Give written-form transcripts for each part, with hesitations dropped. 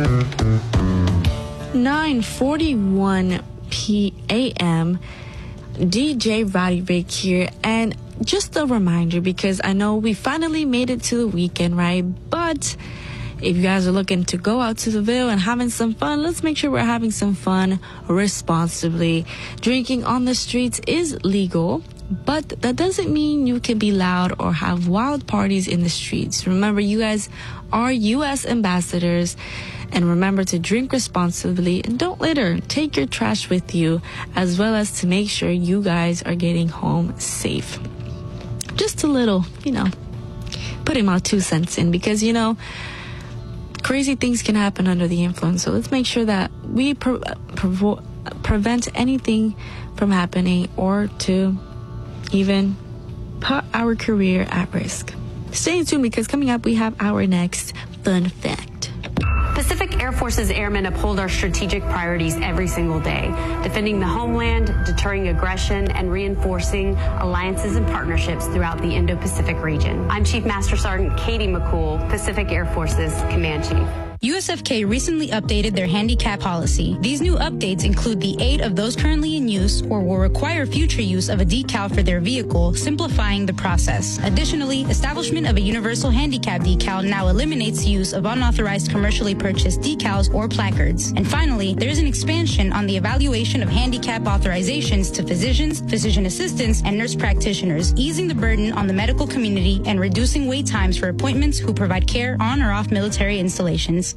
9:41 p.m. DJ Roddy Rick here, and just a reminder, because I know we finally made it to the weekend, right? But if you guys are looking to go out to the Ville and having some fun, let's make sure we're having some fun responsibly. Drinking on the streets is legal, but that doesn't mean you can be loud or have wild parties in the streets. Remember, you guys are U.S. ambassadors, and remember to drink responsibly and don't litter. Take your trash with you, as well as to make sure you guys are getting home safe. Just a little, putting my 2 cents in, because, crazy things can happen under the influence. So let's make sure that we prevent anything from happening, or to even put our career at risk. Stay tuned, because coming up we have our next fun fact. Pacific Air Force's airmen uphold our strategic priorities every single day, defending the homeland, deterring aggression, and reinforcing alliances and partnerships throughout the Indo-Pacific region. I'm Chief Master Sergeant Katie McCool, Pacific Air Force's Command Chief. USFK recently updated their handicap policy. These new updates include the aid of those currently in use or will require future use of a decal for their vehicle, simplifying the process. Additionally, establishment of a universal handicap decal now eliminates use of unauthorized commercially purchased decals or placards. And finally, there is an expansion on the evaluation of handicap authorizations to physicians, physician assistants, and nurse practitioners, easing the burden on the medical community and reducing wait times for appointments who provide care on or off military installations.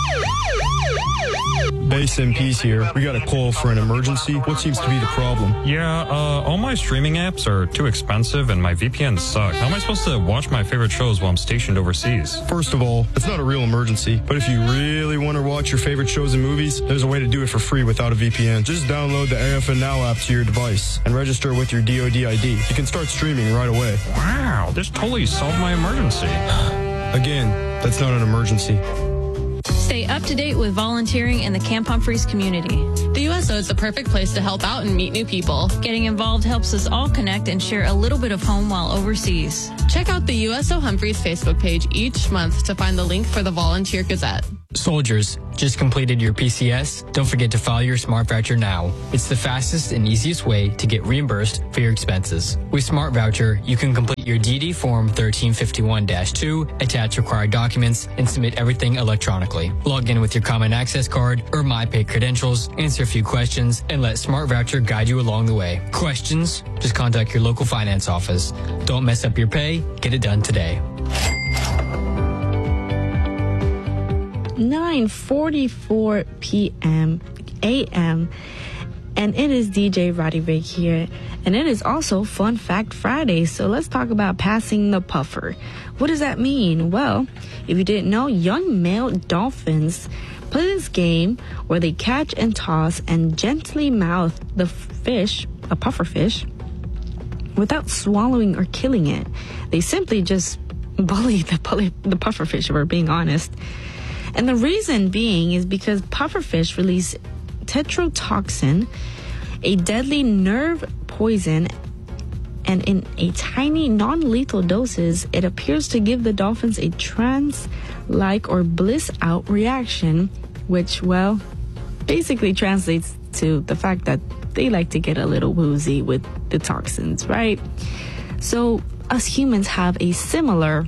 Base MP's here. We got a call for an emergency. What seems to be the problem? Yeah, all my streaming apps are too expensive and my VPNs suck. How am I supposed to watch my favorite shows while I'm stationed overseas? First of all, it's not a real emergency, but if you really want to watch your favorite shows and movies, there's a way to do it for free without a VPN. Just download the AFN Now app to your device and register with your DoD ID. You can start streaming right away. Wow, this totally solved my emergency. Again, that's not an emergency. Stay up to date with volunteering in the Camp Humphreys community. The USO is the perfect place to help out and meet new people. Getting involved helps us all connect and share a little bit of home while overseas. Check out the USO Humphreys Facebook page each month to find the link for the Volunteer Gazette. Soldiers, just completed your PCS? Don't forget to file your Smart Voucher now. It's the fastest and easiest way to get reimbursed for your expenses. With Smart Voucher, you can complete your DD Form 1351-2, attach required documents, and submit everything electronically. Log in with your Common Access card or MyPay credentials, answer a few questions, and let Smart Voucher guide you along the way. Questions? Just contact your local finance office. Don't mess up your pay. Get it done today. 9:44 p.m. a.m. and it is DJ Roddy Rick here, and it is also Fun Fact Friday. So let's talk about passing the puffer. What does that mean? Well, if you didn't know, young male dolphins play this game where they catch and toss and gently mouth the fish, a puffer fish, without swallowing or killing it. They simply just bully the puffer fish, if we're being honest. And the reason being is because pufferfish release tetrodotoxin, a deadly nerve poison, and in a tiny non-lethal doses, it appears to give the dolphins a trance-like or bliss-out reaction, which, well, basically translates to the fact that they like to get a little woozy with the toxins, right? So us humans have a similar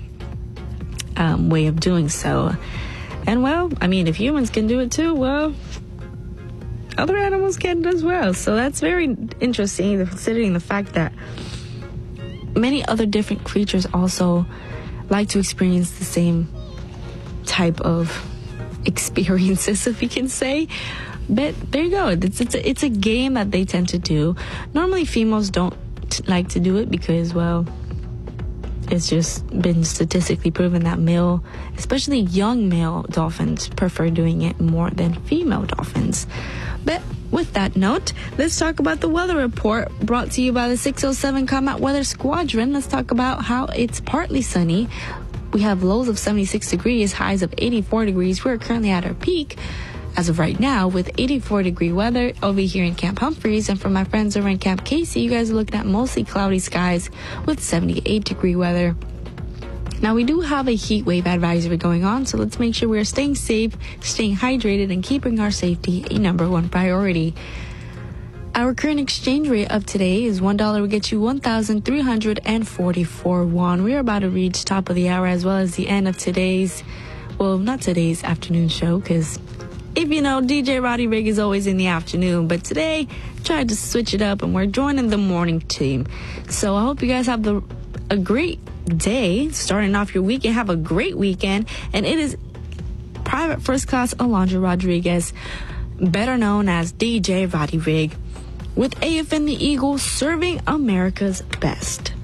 way of doing so. And, well, I mean, if humans can do it too, well, other animals can as well. So that's very interesting, considering the fact that many other different creatures also like to experience the same type of experiences, if we can say. But there you go. It's a game that they tend to do. Normally, females don't like to do it because, well, it's just been statistically proven that male, especially young male dolphins, prefer doing it more than female dolphins. But with that note, let's talk about the weather report brought to you by the 607 Combat Weather Squadron. Let's talk about how it's partly sunny. We have lows of 76 degrees, highs of 84 degrees. We're currently at our peak as of right now with 84-degree weather over here in Camp Humphreys. And for my friends over in Camp Casey, you guys are looking at mostly cloudy skies with 78-degree weather. Now, we do have a heat wave advisory going on, so let's make sure we're staying safe, staying hydrated, and keeping our safety a number one priority. Our current exchange rate of today is $1 will get you 1,344 won. We're about to reach top of the hour as well as the end of today's, well, not today's afternoon show, because if you know, DJ Roddy Rig is always in the afternoon, but today tried to switch it up and we're joining the morning team. So I hope you guys have a great day starting off your weekend. Have a great weekend. And it is Private First Class Alondra Rodriguez, better known as DJ Roddy Rig, with AFN the Eagle, serving America's best.